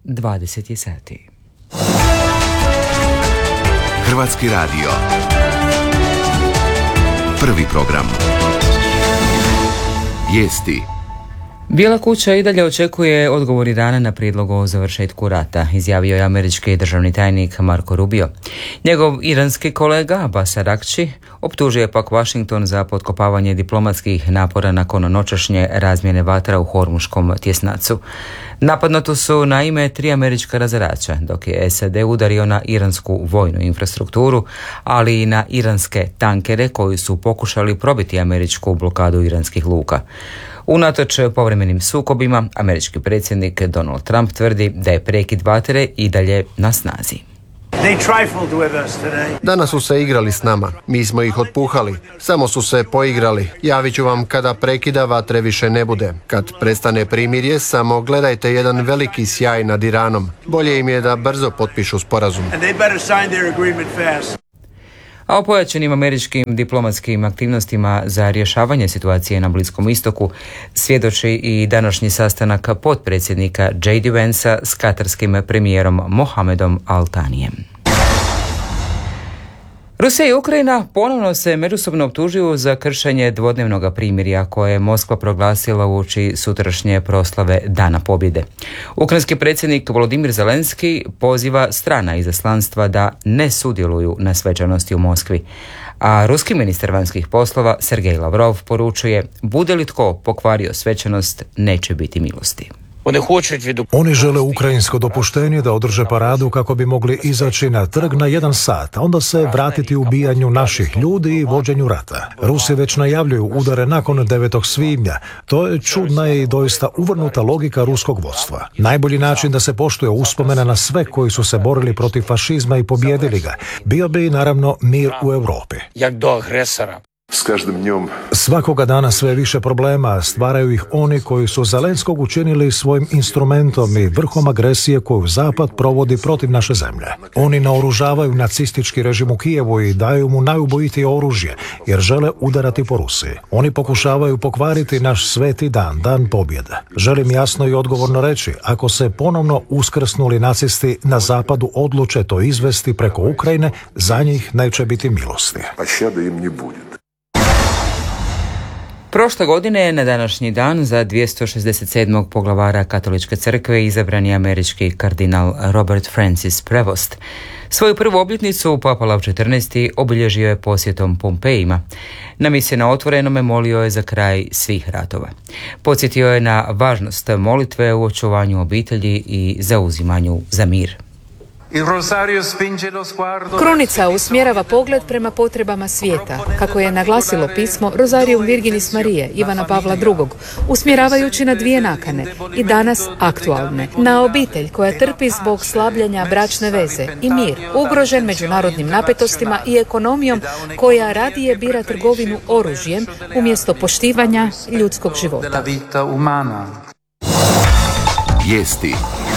20 sati. Hrvatski radio. Prvi program. Vijesti. Bijela kuća i dalje očekuje odgovor Irana na prijedlog o završetku rata, izjavio je američki državni tajnik Marco Rubio. Njegov iranski kolega Abbas Araghči optužio je pak Washington za potkopavanje diplomatskih napora nakon noćašnje razmjene vatra u Hormuškom tjesnacu. Napadnuti su naime 3 američka razarača, dok je SAD udario na iransku vojnu infrastrukturu, ali i na iranske tankere koji su pokušali probiti američku blokadu iranskih luka. Unatoč povremenim sukobima, američki predsjednik Donald Trump tvrdi da je prekid vatre i dalje na snazi. Danas su se igrali s nama, mi smo ih otpuhali, samo su se poigrali. Javit ću vam kada prekida vatre više ne bude. Kad prestane primirje, samo gledajte jedan veliki sjaj nad Iranom. Bolje im je da brzo potpišu sporazum. A o pojačanim američkim diplomatskim aktivnostima za rješavanje situacije na Bliskom istoku svjedoči i današnji sastanak potpredsjednika J.D. Vansa s katarskim premijerom Mohamedom Al Thanijem. Rusija i Ukrajina ponovno se međusobno optužuju za kršenje dvodnevnog primirja koje je Moskva proglasila uoči sutrašnje proslave Dana pobjede. Ukrajinski predsjednik Volodimir Zelenski poziva strana izaslanstva da ne sudjeluju na svečanosti u Moskvi, a ruski ministar vanjskih poslova Sergej Lavrov poručuje: bude li tko pokvario svečanost, neće biti milosti. Oni žele ukrajinsko dopuštenje da održe paradu kako bi mogli izaći na trg na 1 sat, a onda se vratiti ubijanju naših ljudi i vođenju rata. Rusi već najavljuju udare nakon 9. svibnja. To je čudna i doista uvrnuta logika ruskog vodstva. Najbolji način da se poštuje uspomena na sve koji su se borili protiv fašizma i pobijedili ga bio bi naravno mir u Europi. Svakoga dana sve više problema stvaraju ih oni koji su Zelenskog učinili svojim instrumentom i vrhom agresije koju Zapad provodi protiv naše zemlje. Oni naoružavaju nacistički režim u Kijevu i daju mu najubojitije oružje jer žele udarati po Rusiji. Oni pokušavaju pokvariti naš sveti dan, dan pobjede. Želim jasno i odgovorno reći, ako se ponovno uskrsnuli nacisti na Zapadu odluče to izvesti preko Ukrajine, za njih neće biti milosti. Prošle godine na današnji dan za 267. poglavara Katoličke crkve izabran je američki kardinal Robert Francis Prevost. Svoju prvu obljetnicu Papa Lav XIV obilježio je posjetom Pompejima. Na misiji na otvorenome molio je za kraj svih ratova. Podsjetio je na važnost molitve u očuvanju obitelji i zauzimanju za mir. Krunica usmjerava pogled prema potrebama svijeta, kako je naglasilo pismo Rosarium Virginis Marije Ivana Pavla II, usmjeravajući na 2 nakane i danas aktualne. Na obitelj koja trpi zbog slabljenja bračne veze i mir, ugrožen međunarodnim napetostima i ekonomijom koja radije bira trgovinu oružjem umjesto poštivanja ljudskog života. Vijesti.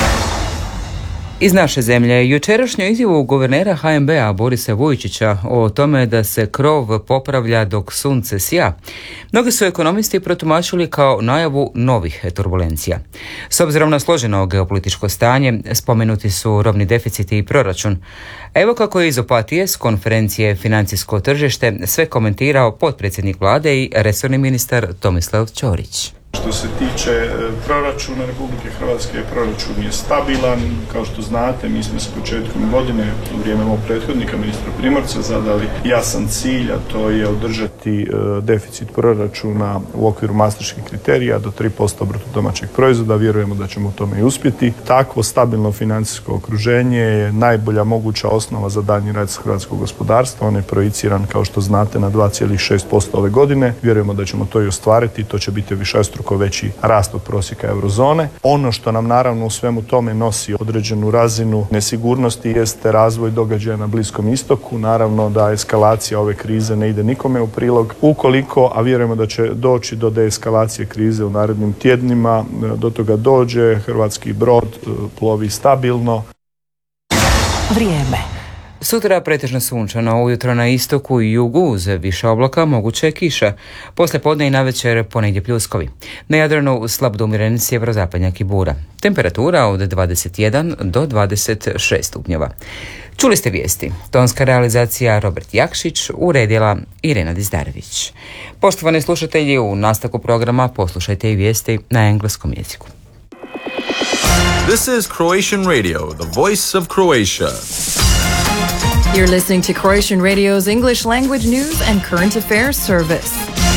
Iz naše zemlje, jučerašnju izjavu guvernera HNB-a Borisa Vujčića o tome da se krov popravlja dok sunce sja, mnogi su ekonomisti protumačili kao najavu novih turbulencija. S obzirom na složeno geopolitičko stanje, spomenuti su robni deficiti i proračun. Evo kako je iz Opatije s konferencije Financijsko tržište sve komentirao potpredsjednik vlade i resorni ministar Tomislav Ćorić. Što se tiče proračuna Republike Hrvatske, proračun je stabilan. Kao što znate, mi smo s početkom godine, u vrijeme mog prethodnika, ministra Primorca, zadali jasan cilj, a to je održati deficit proračuna u okviru maastrichtskih kriterija do 3% bruto domaćeg proizvoda. Vjerujemo da ćemo u tome i uspjeti. Takvo stabilno financijsko okruženje je najbolja moguća osnova za daljnji rad hrvatskog gospodarstva. On je projiciran, kao što znate, na 2,6% ove godine. Vjerujemo da ćemo to i ostvariti. To će biti višestruko veći rast od prosjeka eurozone. Ono što nam naravno u svemu tome nosi određenu razinu nesigurnosti jeste razvoj događaja na Bliskom istoku. Naravno da eskalacija ove krize ne ide nikome u prilog. Ukoliko, a vjerujemo da će doći do deeskalacije krize u narednim tjednima, do toga dođe, hrvatski brod plovi stabilno. Vrijeme. Sutra pretežno sunčano, ujutro na istoku i jugu uz više oblaka, moguće je kiša. Poslije podne i navečer ponegdje pljuskovi. Na Jadranu slab do umjeren sjeverozapadnjak i bura. Temperatura od 21 do 26 stupnjeva. Čuli ste vijesti. Tonska realizacija Robert Jakšić, uredila Irena Dizdarević. Poštovani slušatelji, u nastavku programa poslušajte i vijesti na engleskom jeziku. This is Croatian Radio, the voice of Croatia. You're listening to Croatian Radio's English language news and current affairs service.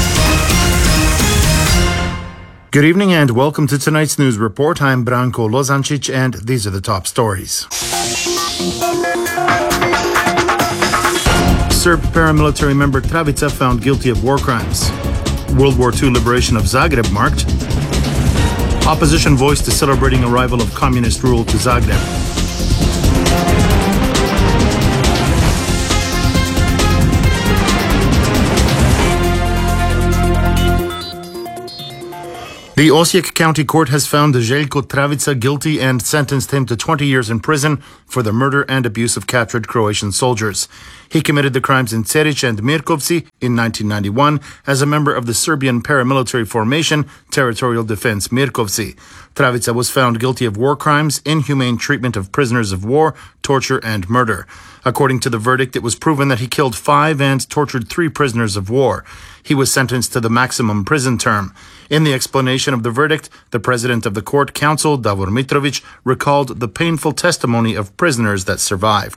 Good evening and welcome to tonight's news report. I'm Branko Lozančić and these are the top stories. Serb paramilitary member Travica found guilty of war crimes. World War II liberation of Zagreb marked. Opposition voiced to celebrating arrival of communist rule to Zagreb. The Osijek County Court has found Željko Travica guilty and sentenced him to 20 years in prison for the murder and abuse of captured Croatian soldiers. He committed the crimes in Cerić and Mirkovci in 1991 as a member of the Serbian paramilitary formation Territorial Defense Mirkovci. Travica was found guilty of war crimes, inhumane treatment of prisoners of war, torture, and murder. According to the verdict, it was proven that he killed 5 and tortured 3 prisoners of war. He was sentenced to the maximum prison term. In the explanation of the verdict, the president of the court counsel, Davor Mitrović, recalled the painful testimony of prisoners that survived.